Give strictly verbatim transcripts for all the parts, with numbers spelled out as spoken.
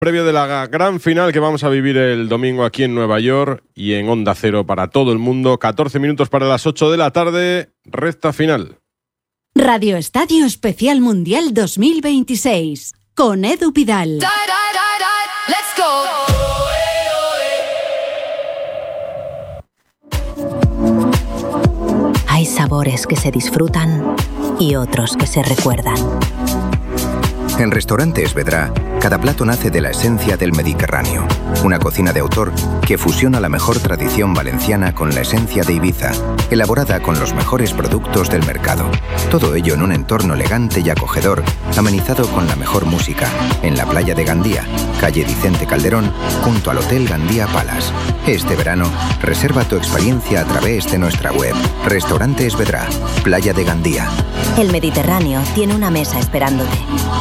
Previo de la gran final que vamos a vivir el domingo aquí en Nueva York y en Onda Cero para todo el mundo. catorce minutos para las ocho de la tarde, recta final. Radio Estadio Especial Mundial dos mil veintiséis con Edu Pidal. Die, die, die, die. Let's go. Hay sabores que se disfrutan y otros que se recuerdan. En Restaurante Esvedra, cada plato nace de la esencia del Mediterráneo. Una cocina de autor que fusiona la mejor tradición valenciana con la esencia de Ibiza, elaborada con los mejores productos del mercado. Todo ello en un entorno elegante y acogedor, amenizado con la mejor música, en la playa de Gandía, calle Vicente Calderón, junto al Hotel Gandía Palace. Este verano, reserva tu experiencia a través de nuestra web. Restaurante Esvedra, Playa de Gandía. El Mediterráneo tiene una mesa esperándote.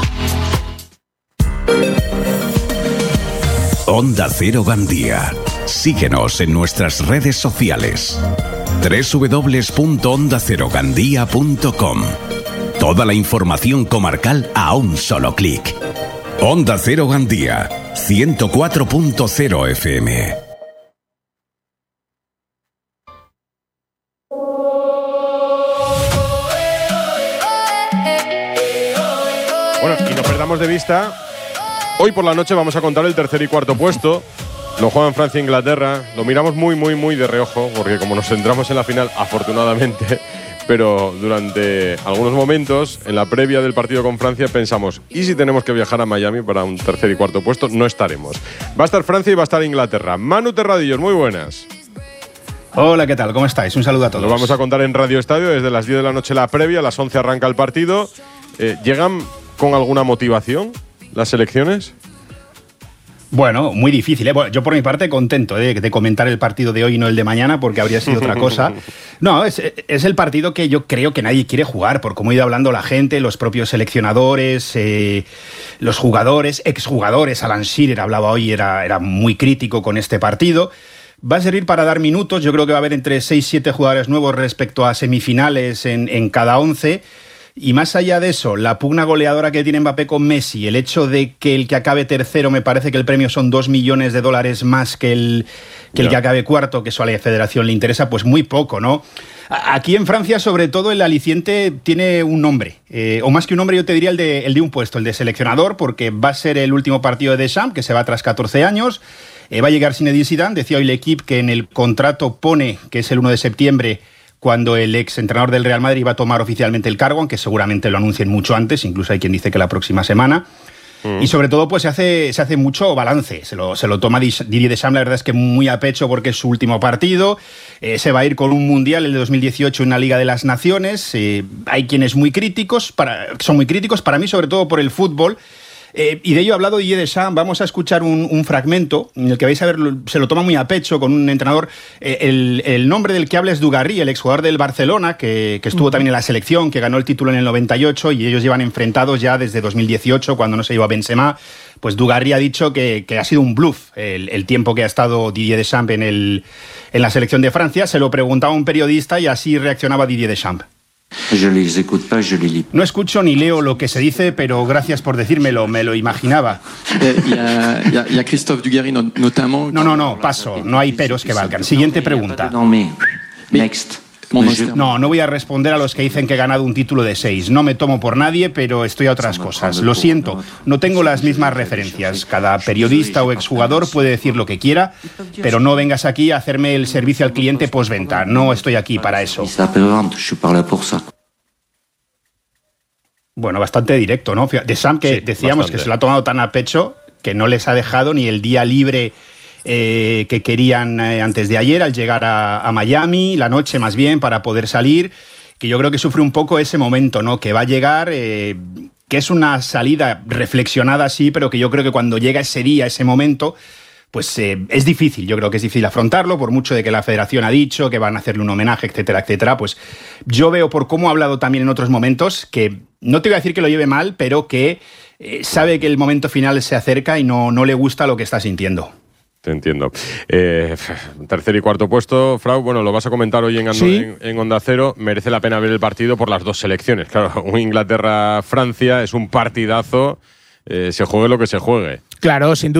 Onda Cero Gandía. Síguenos en nuestras redes sociales. doble u doble u doble u punto onda cero gandía punto com. Toda la información comarcal a un solo clic. Onda Cero Gandía, ciento cuatro punto cero F M. Bueno, y no perdamos de vista, hoy por la noche vamos a contar el tercer y cuarto puesto. Lo juegan Francia e Inglaterra. Lo miramos muy, muy, muy de reojo, porque como nos centramos en la final, afortunadamente, pero durante algunos momentos, en la previa del partido con Francia, pensamos, ¿y si tenemos que viajar a Miami para un tercer y cuarto puesto? No estaremos. Va a estar Francia y va a estar Inglaterra. Manu Terradillos, muy buenas. Hola, ¿qué tal? ¿Cómo estáis? Un saludo a todos. Lo vamos a contar en Radio Estadio desde las diez de la noche la previa, a las once arranca el partido. Eh, ¿Llegan con alguna motivación las selecciones? Bueno, muy difícil, ¿eh? Bueno, yo por mi parte contento ¿eh? de comentar el partido de hoy y no el de mañana, porque habría sido otra cosa. No, es, es el partido que yo creo que nadie quiere jugar, por cómo ha ido hablando la gente, los propios seleccionadores, eh, los jugadores, exjugadores. Alan Shearer hablaba hoy, era, era muy crítico con este partido. Va a servir para dar minutos, yo creo que va a haber entre seis y siete jugadores nuevos respecto a semifinales en, en cada once. Y más allá de eso, la pugna goleadora que tiene Mbappé con Messi, el hecho de que el que acabe tercero, me parece que el premio son dos millones de dólares más que el que, el que acabe cuarto, que eso a la Federación le interesa, pues muy poco, ¿no? Aquí en Francia, sobre todo, el aliciente tiene un nombre, eh, o más que un nombre, yo te diría el de, el de un puesto, el de seleccionador, porque va a ser el último partido de Deschamps, que se va tras catorce años, eh, va a llegar Zinedine Zidane, decía hoy L'Equipe que en el contrato pone que es el uno de septiembre, cuando el ex entrenador del Real Madrid va a tomar oficialmente el cargo, aunque seguramente lo anuncien mucho antes, incluso hay quien dice que la próxima semana. Mm. Y sobre todo pues se hace, se hace mucho balance, se lo, se lo toma Didier Deschamps, la verdad es que muy a pecho porque es su último partido, eh, se va a ir con un Mundial, el de dos mil dieciocho, en la Liga de las Naciones, eh, hay quienes muy críticos, para, son muy críticos, para mí sobre todo por el fútbol. Eh, y de ello ha hablado Didier Deschamps. Vamos a escuchar un, un fragmento en el que vais a ver, se lo toma muy a pecho con un entrenador. Eh, el, el nombre del que habla es Dugarry, el exjugador del Barcelona, que, que estuvo uh-huh. también en la selección, que ganó el título en el noventa y ocho, y ellos llevan enfrentados ya desde dos mil dieciocho, cuando no se iba a Benzema. Pues Dugarry ha dicho que, que ha sido un bluff el, el tiempo que ha estado Didier Deschamps en, el, en la selección de Francia. Se lo preguntaba un periodista y así reaccionaba Didier Deschamps. No escucho ni leo lo que se dice, pero gracias por decírmelo, me lo imaginaba. No, no, no, paso, no hay peros que valgan. Siguiente pregunta. No, no voy a responder a los que dicen que he ganado un título de seis. No me tomo por nadie, pero estoy a otras cosas. Lo siento, no tengo las mismas referencias. Cada periodista o exjugador puede decir lo que quiera, pero no vengas aquí a hacerme el servicio al cliente postventa. No estoy aquí para eso. Bueno, bastante directo, ¿no? Deschamps, que sí, decíamos bastante. Que se lo ha tomado tan a pecho que no les ha dejado ni el día libre Eh, que querían eh, antes de ayer al llegar a, a Miami, la noche más bien, para poder salir, que yo creo que sufre un poco ese momento, ¿no? Que va a llegar, eh, que es una salida reflexionada, sí, pero que yo creo que cuando llega ese día, ese momento, pues eh, es difícil, yo creo que es difícil afrontarlo, por mucho de que la Federación ha dicho que van a hacerle un homenaje, etcétera, etcétera, pues yo veo por cómo ha hablado también en otros momentos, que no te voy a decir que lo lleve mal, pero que eh, sabe que el momento final se acerca y no, no le gusta lo que está sintiendo. Te entiendo. Eh, tercer y cuarto puesto, Frau, bueno, lo vas a comentar hoy en, ¿Sí? en, en Onda Cero. Merece la pena ver el partido por las dos selecciones. Claro, un Inglaterra-Francia es un partidazo, eh, se juegue lo que se juegue. Claro, sin duda.